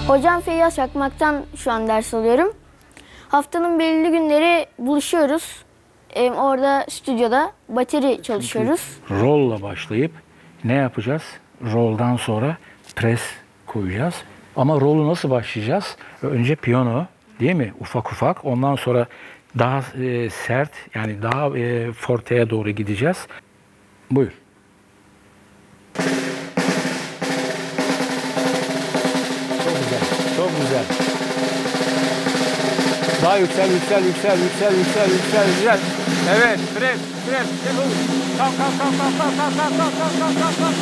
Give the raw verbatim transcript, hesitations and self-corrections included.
Hocam Feyyaz Çakmak'tan şu an ders alıyorum. Haftanın belirli günleri buluşuyoruz. Ee, orada stüdyoda bateri çalışıyoruz. Rolla başlayıp ne yapacağız? Roll'dan sonra pres koyacağız. Ama rolü nasıl başlayacağız? Önce piyano, değil mi? Ufak ufak. Ondan sonra daha e, sert, yani daha e, forteye doğru gideceğiz. Buyur. Çok güzel, çok güzel. Daha yüksel, yüksel, yüksel, yüksel, yüksel, yüksel, yüksel. Evet, pres, pres. Kalk, kalk, kalk, kalk, kalk, kalk, kalk, kalk, kalk, kalk, kalk.